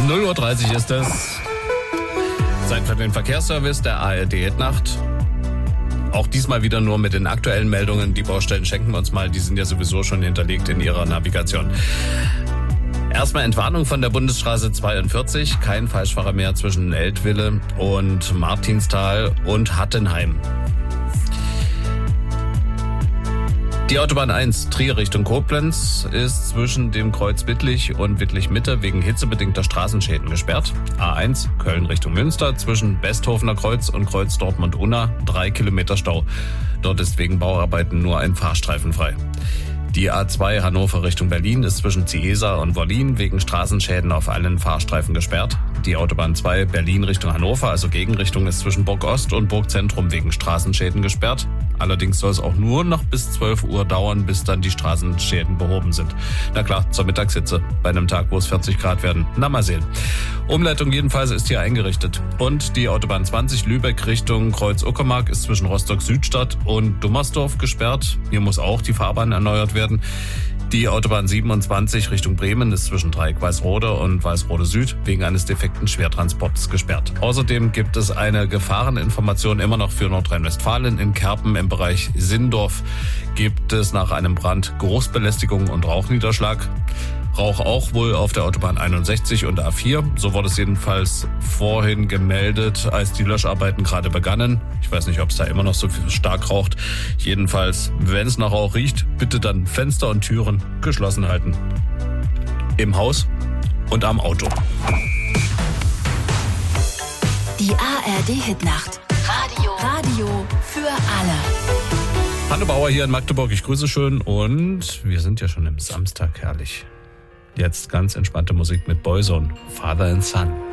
0:30 Uhr ist es. Zeit für den Verkehrsservice der ARD Hitnacht. Auch diesmal wieder nur mit den aktuellen Meldungen. Die Baustellen schenken wir uns mal, die sind ja sowieso schon hinterlegt in Ihrer Navigation. Erstmal Entwarnung von der Bundesstraße 42. Kein Falschfahrer mehr zwischen Eltville und Martinstal und Hattenheim. Die Autobahn 1 Trier Richtung Koblenz ist zwischen dem Kreuz Wittlich und Wittlich-Mitte wegen hitzebedingter Straßenschäden gesperrt. A1 Köln Richtung Münster zwischen Westhofener Kreuz und Kreuz Dortmund-Unna 3 Kilometer Stau. Dort ist wegen Bauarbeiten nur ein Fahrstreifen frei. Die A2 Hannover Richtung Berlin ist zwischen Ciesa und Wollin wegen Straßenschäden auf allen Fahrstreifen gesperrt. Die Autobahn 2 Berlin Richtung Hannover, also Gegenrichtung, ist zwischen Burg Ost und Burg Zentrum wegen Straßenschäden gesperrt. Allerdings soll es auch nur noch bis 12 Uhr dauern, bis dann die Straßenschäden behoben sind. Na klar, zur Mittagshitze, bei einem Tag, wo es 40 Grad werden. Na, mal sehen. Umleitung jedenfalls ist hier eingerichtet. Und die Autobahn 20 Lübeck Richtung Kreuz-Uckermark ist zwischen Rostock-Südstadt und Dummersdorf gesperrt. Hier muss auch die Fahrbahn erneuert werden. Die Autobahn 27 Richtung Bremen ist zwischen Dreieck Weißrode und Weißrode Süd wegen eines defekten Schwertransports gesperrt. Außerdem gibt es eine Gefahreninformation immer noch für Nordrhein-Westfalen. In Kerpen im Bereich Sindorf gibt es nach einem Brand Geruchsbelästigung und Rauchniederschlag. Rauch auch wohl auf der Autobahn 61 und A4. So wurde es jedenfalls vorhin gemeldet, als die Löscharbeiten gerade begannen. Ich weiß nicht, ob es da immer noch so viel stark raucht. Jedenfalls, wenn es nach Rauch riecht, bitte dann Fenster und Türen geschlossen halten. Im Haus und am Auto. Die ARD Hitnacht. Radio für alle. Hanne Bauer hier in Magdeburg. Ich grüße schön und wir sind ja schon im Samstag, herrlich. Jetzt ganz entspannte Musik mit Boyzone, Father and Son.